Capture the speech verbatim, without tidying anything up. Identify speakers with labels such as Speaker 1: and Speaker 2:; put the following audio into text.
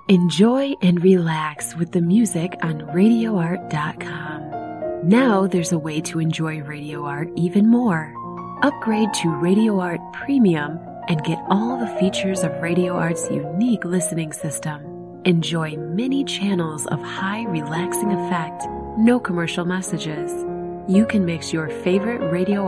Speaker 1: Enjoy and relax with the music on radio art dot com. Now there's a way to enjoy Radio Art even more. Upgrade to Radio Art Premium and get all the features of Radio Art's unique listening system. Enjoy many channels of high relaxing effect, no commercial messages. You can mix your favorite Radio